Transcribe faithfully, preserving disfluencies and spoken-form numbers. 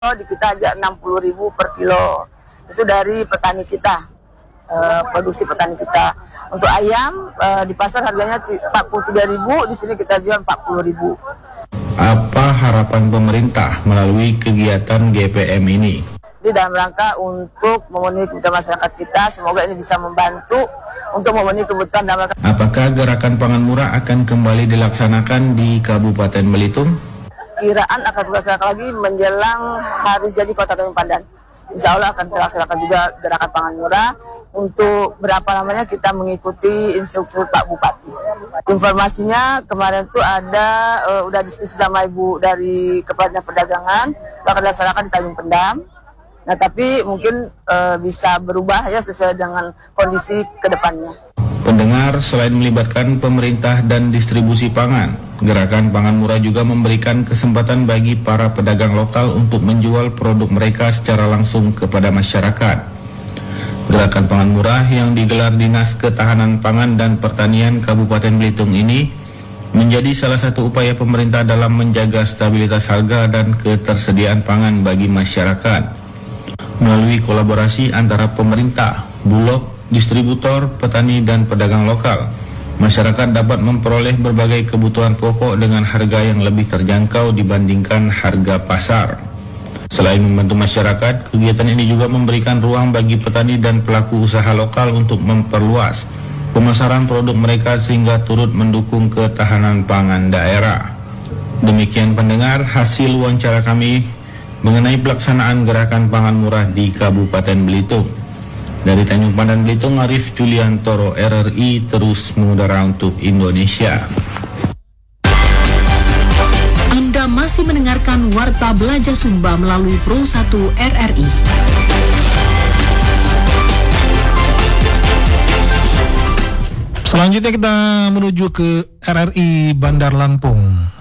Di kita aja enam puluh ribu per kilo. Itu dari petani kita, uh, produksi petani kita. Untuk ayam uh, di pasar harganya empat puluh tiga ribu, di sini kita jual empat puluh ribu. Apa harapan pemerintah melalui kegiatan G P M ini? Di dalam rangka untuk memenuhi kebutuhan masyarakat kita, semoga ini bisa membantu untuk memenuhi kebutuhan dalam rangka. Apakah gerakan pangan murah akan kembali dilaksanakan di Kabupaten Belitung? Kiraan akan dilaksanakan lagi menjelang hari jadi Kota Tanjung Pandan. Insya Allah akan dilaksanakan juga gerakan pangan murah. Untuk berapa lamanya kita mengikuti instruksi Pak Bupati. Informasinya kemarin tuh ada uh, udah diskusi sama Ibu dari Kepala Perdagangan, akan dilaksanakan di Tanjung Pendam. Nah tapi mungkin uh, bisa berubah ya sesuai dengan kondisi kedepannya. Pendengar, selain melibatkan pemerintah dan distribusi pangan, gerakan pangan murah juga memberikan kesempatan bagi para pedagang lokal untuk menjual produk mereka secara langsung kepada masyarakat. Gerakan pangan murah yang digelar Dinas Ketahanan Pangan dan Pertanian Kabupaten Belitung ini menjadi salah satu upaya pemerintah dalam menjaga stabilitas harga dan ketersediaan pangan bagi masyarakat. Melalui kolaborasi antara pemerintah, Bulog, distributor, petani, dan pedagang lokal, masyarakat dapat memperoleh berbagai kebutuhan pokok dengan harga yang lebih terjangkau dibandingkan harga pasar. Selain membantu masyarakat, kegiatan ini juga memberikan ruang bagi petani dan pelaku usaha lokal untuk memperluas pemasaran produk mereka sehingga turut mendukung ketahanan pangan daerah. Demikian pendengar, hasil wawancara kami mengenai pelaksanaan gerakan pangan murah di Kabupaten Belitung. Dari Tanjung Pandan Belitung, Arif Juliantoro, R R I terus mengudara untuk Indonesia. Anda masih mendengarkan Warta Belajar Sumba melalui Pro satu R R I. Selanjutnya kita menuju ke R R I Bandar Lampung.